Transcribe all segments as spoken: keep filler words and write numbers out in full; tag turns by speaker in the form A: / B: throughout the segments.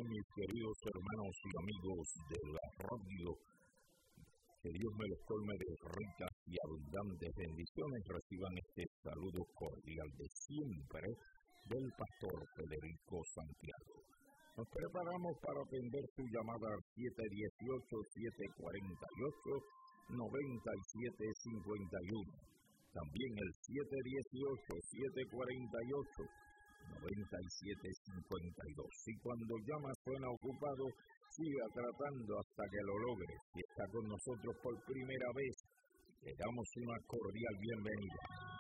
A: mis queridos hermanos y amigos de la radio. Que Dios me los colme de ricas y abundantes bendiciones. Reciban este saludo cordial de siempre del pastor Federico Santiago. Nos preparamos para atender su llamada al siete uno ocho, siete cuatro ocho, nueve siete cinco uno. También el siete uno ocho, siete cuatro ocho, nueve siete cinco dos. Y cuando llama suena ocupado, siga tratando hasta que lo logre. Si está con nosotros por primera vez, le damos una cordial bienvenida.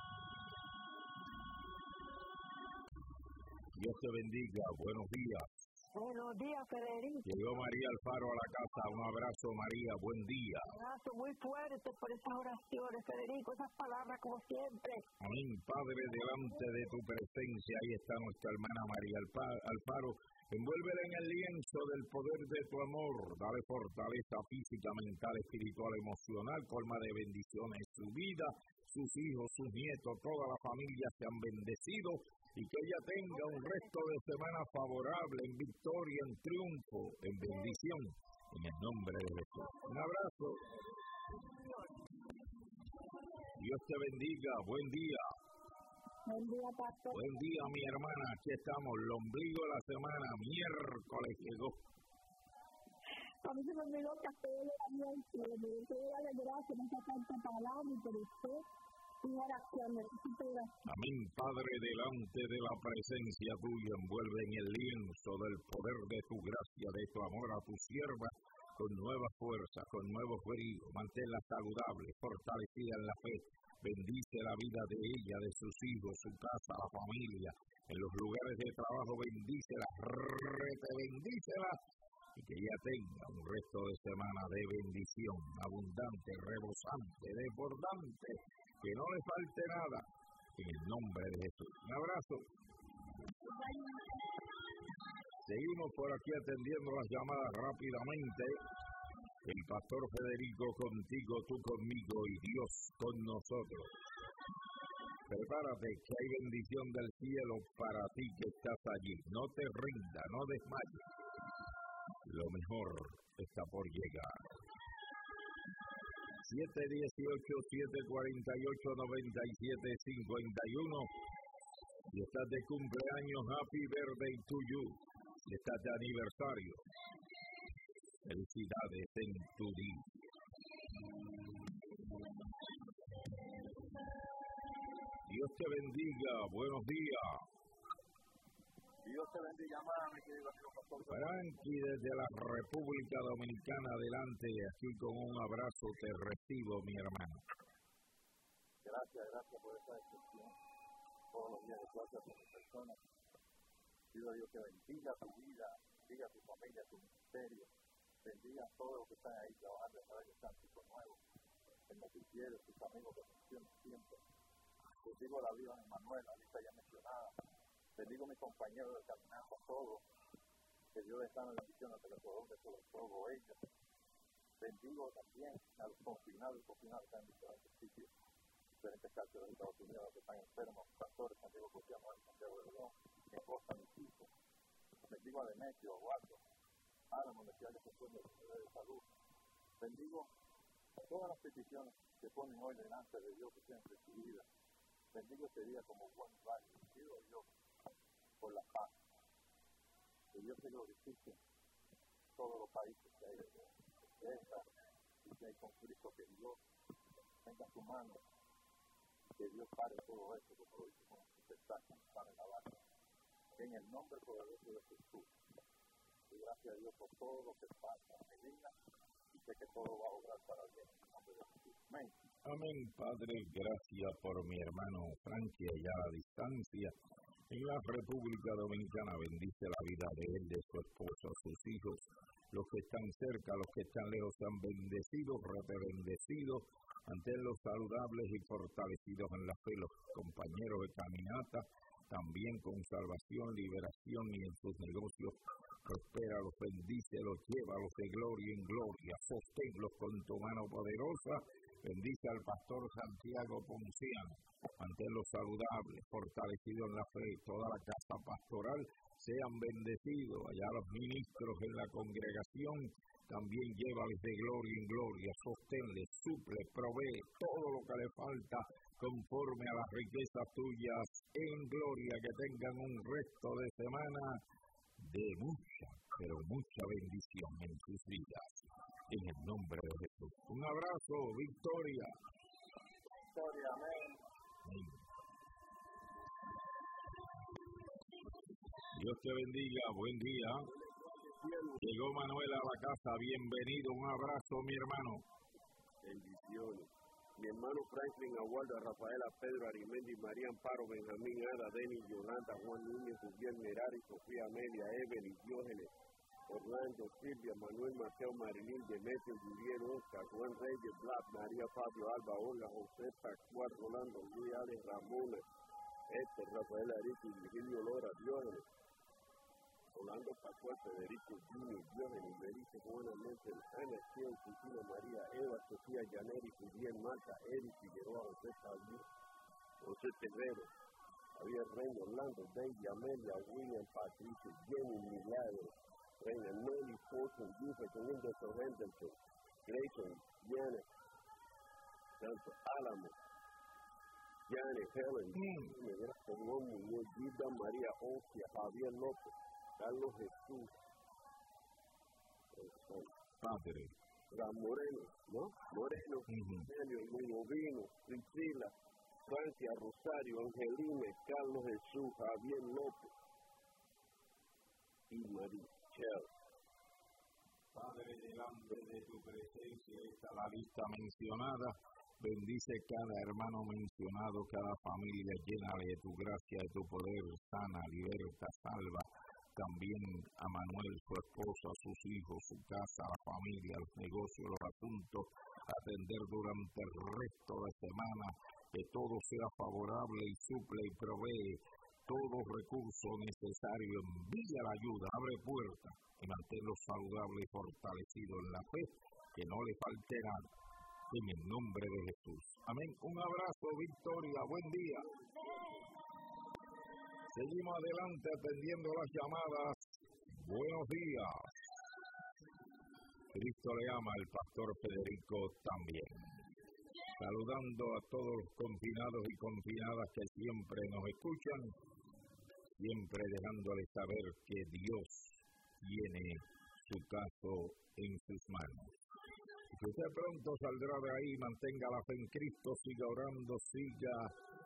A: Dios te bendiga, buenos días.
B: Buenos días, Federico.
A: Llegó María Alfaro a la casa. Un abrazo, María, buen día.
B: Un abrazo muy fuerte por esas oraciones, Federico, esas palabras como siempre.
A: Amén, Padre, delante de tu presencia, ahí está nuestra hermana María Alfaro. Envuélvela en el lienzo del poder de tu amor. Dale fortaleza física, mental, espiritual, emocional, colma de bendiciones su vida, sus hijos, sus nietos, toda la familia sean bendecidos y que ella tenga un resto de semana favorable, en victoria, en triunfo, en bendición, en el nombre de Jesús. Un abrazo. Dios te bendiga. Buen día.
B: Buen día, pastor.
A: Buen día, mi hermana. Aquí estamos, el ombligo de la semana, miércoles llegó.
B: A mí se me olvidó que hasta yo le daría el cielo. Yo quiero darle gracias en esta carta palabra y por usted. Una oración, necesito oración.
A: Amén, Padre, delante de la presencia tuya, envuelve en el lienzo del poder de tu gracia, de tu amor a tu sierva, con nueva fuerza, con nuevos bríos. Manténla saludable, fortalecida en la fe. Bendice la vida de ella, de sus hijos, su casa, la familia, en los lugares de trabajo, bendícela, rete, bendícela, y que ella tenga un resto de semana de bendición, abundante, rebosante, desbordante, que no le falte nada, en el nombre de Jesús. Un abrazo. Seguimos por aquí atendiendo las llamadas rápidamente. El pastor Federico contigo, tú conmigo y Dios con nosotros. Prepárate que hay bendición del cielo para ti que estás allí. No te rinda, no desmayes. Lo mejor está por llegar. siete uno ocho, siete cuatro ocho, nueve siete cinco uno. Si estás de cumpleaños, happy birthday to you. Si estás de aniversario, felicidades en tu día. Dios te bendiga. Buenos días.
C: Dios te bendiga más, mi querido amigo pastor.
A: Frankie, desde la República Dominicana, adelante. Aquí con un abrazo te recibo, mi hermano.
C: Gracias, gracias por esa excepción. Todos los días de clase con mi persona. Pido a Dios que bendiga tu vida, bendiga tu familia, tu ministerio. Bendiga a todos los que están ahí trabajando en Radio Cántico Nuevo, en noticieros, tus amigos que mencionan siempre. Bendigo la vida de Manuel, la lista ya mencionada. Bendigo a mis compañeros de caminando, a todos. Que Dios les da la bendición a los sobre todo ellos. Bendigo también a los confinados y confinados que están en diferentes sitios, diferentes cárceles de Estados Unidos que están enfermos, pastores, Santiago José Manuel, Santiago de León, mi esposa, mis hijos. Bendigo a Demetrio, a Guardo, a la Universidad de de Salud. Bendigo a todas las peticiones que ponen hoy delante de Dios que sean recibidas. Bendigo este día como buen valle. Pido a Dios por la paz. Que Dios se glorifique en todos los países que hay guerra y que hay conflictos, que Dios tenga su mano. Que Dios pare todo esto, como lo dice con su exacto, para la barra. En el nombre poderoso de Jesús. Y gracias a Dios por todo lo que pasa en mi vida. Y sé que todo va a obrar para bien en el nombre de Jesús. Amén.
A: Amén, Padre. Gracias por mi hermano Frankie allá a la distancia. En la República Dominicana, bendice la vida de él, de su esposa, sus hijos, los que están cerca, los que están lejos, sean bendecidos, bendecidos, manténlos saludables y fortalecidos en la fe, los compañeros de caminata, también con salvación, liberación y en sus negocios, prospéralos, bendícelos, llévalos de gloria en gloria, sosténlos con tu mano poderosa, Bendice al pastor Santiago Ponciano, manténlo saludable, fortalecido en la fe, toda la casa pastoral, sean bendecidos, allá los ministros en la congregación, también llévales de gloria en gloria, sosténles, suple, provee todo lo que le falta conforme a las riquezas tuyas en gloria, que tengan un resto de semana de mucha, pero mucha bendición en sus vidas, en el nombre de Jesús. Un abrazo, Victoria.
C: Victoria, amén.
A: Amén. Dios te bendiga, buen día. Llegó Manuel a la casa, bienvenido, un abrazo, mi hermano.
D: Bendiciones. Mi hermano Franklin Aguarda, Rafaela, Pedro, Arimendi, María Amparo, Benjamín, Ada, Denis, Yolanda, Juan Núñez, Julián Merari, Sofía Amelia, Evelyn, Diógenes, Orlando, Silvia, Manuel, Mateo, Marilín, Demetrio, Julián, Oscar, Juan Reyes, Black, María Fabio, Alba, Olga, José, Pascual, Rolando, Luis Alex, Ramona, Esther, Rafael Arico, Virgilio Lora, Diógenes, Orlando Pascual, Federico Junior, Diógenes, Berice, Juana Méndez, Ana Ciel, Cristina María, Eva, Sofía, Yaneri, Julián, Marta, Eric, Figueroa, José Javier, José Terrero, Javier Reina, Orlando, Daisy, Amelia, William, Patricio, Jenny, Milagro, Reina, Nelly, Fortune, Jefferson, Henderson, Henderson, Grayson, Janet, Santo Álamo, Janet, Helen, Negra, Juan Muñoz, Gilda, María Ocia, Javier López, Carlos Jesús,
A: Padre,
D: la Moreno, ¿no? Moreno, Celio, uh-huh. Vino, Priscila, Francia, Rosario, Angelina, Carlos Jesús, Javier López y Marichel.
A: Padre, delante de tu presencia está la lista mencionada. Bendice cada hermano mencionado, cada familia, llénale de tu gracia, de tu poder, sana, liberta, salva. También a Manuel, su esposa, sus hijos, su casa, la familia, los negocios, los asuntos, atender durante el resto de semana, que todo sea favorable y suple y provee todo recurso necesario, envía la ayuda, abre puertas y manténlo saludable y fortalecido en la fe, que no le falte nada, en el nombre de Jesús. Amén. Un abrazo, Victoria, buen día. Seguimos adelante atendiendo las llamadas. Buenos días. Cristo le ama, el pastor Federico también. Saludando a todos los confinados y confinadas que siempre nos escuchan, siempre dejándoles saber que Dios tiene su caso en sus manos. Si usted pronto saldrá de ahí, mantenga la fe en Cristo, siga orando, siga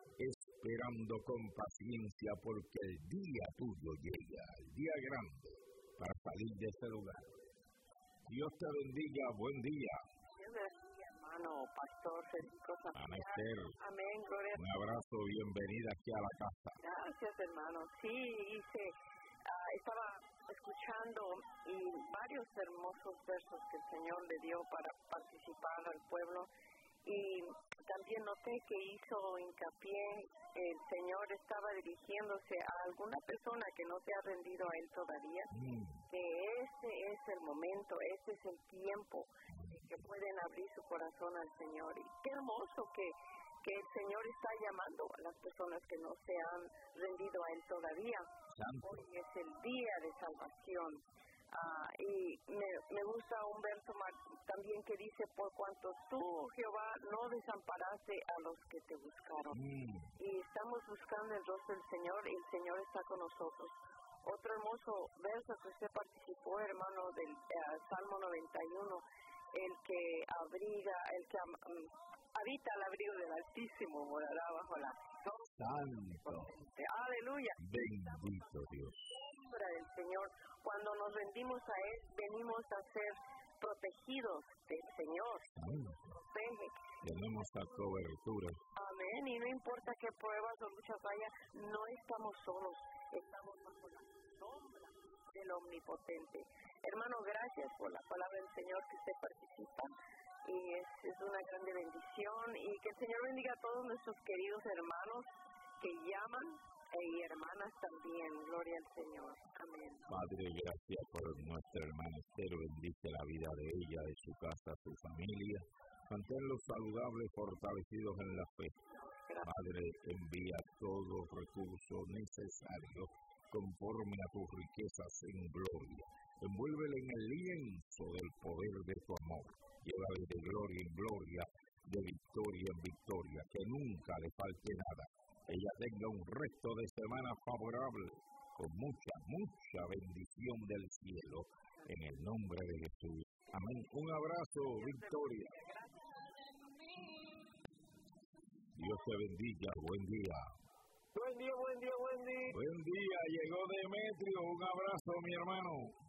A: esperando con paciencia, porque el día tuyo llega, el día grande, para salir de ese lugar. Dios te bendiga, buen día.
E: Dios bendiga, hermano, pastor Federico
A: Amén, Esther.
E: Amén, gloria.
A: Un abrazo, bienvenida aquí a la casa.
E: Gracias, hermano. Sí, hice, uh, estaba escuchando y varios hermosos versos que el Señor le dio para participar al pueblo. Y también noté que hizo hincapié, el Señor estaba dirigiéndose a alguna persona que no se ha rendido a Él todavía, mm. que ese es el momento, ese es el tiempo de que pueden abrir su corazón al Señor. Y qué hermoso que, que el Señor está llamando a las personas que no se han rendido a Él todavía. Santo. Hoy es el día de salvación. Uh, y me, me gusta un verso más, también que dice, por cuanto tú, Jehová, no desamparaste a los que te buscaron. Mm. Y estamos buscando el rostro del Señor y el Señor está con nosotros. Otro hermoso verso que usted participó, hermano, del uh, Salmo noventa y uno, el que abriga, el que um, habita al abrigo del Altísimo, morará bajo la
A: Santo.
E: Aleluya.
A: Bendito Dios.
E: Del Señor, cuando nos rendimos a Él, venimos a ser protegidos del Señor. Protege.
A: Tenemos la cobertura.
E: Amén. Y no importa qué pruebas o luchas haya, no estamos solos, estamos bajo la sombra del Omnipotente. Hermano, gracias por la palabra del Señor que usted participa. Y es, es una grande bendición. Y que el Señor bendiga a todos nuestros queridos hermanos que llaman. Y hermanas también, gloria al Señor. Amén.
A: Padre, gracias por nuestra hermana Esther, bendice la vida de ella, de su casa, su familia. manténlos saludables, fortalecidos en la fe. Padre, envía todo recurso necesario conforme a tus riquezas en gloria. Envuélvele en el lienzo del poder de tu amor. Llévale de gloria en gloria, de victoria en victoria, que nunca le falte nada. Ella tenga un resto de semana favorable, con mucha, mucha bendición del cielo, en el nombre de Jesús. Amén. Un abrazo, Victoria. Dios te bendiga. Buen día.
F: Buen día, buen día, buen día.
A: Buen día. Llegó Demetrio. Un abrazo, mi hermano.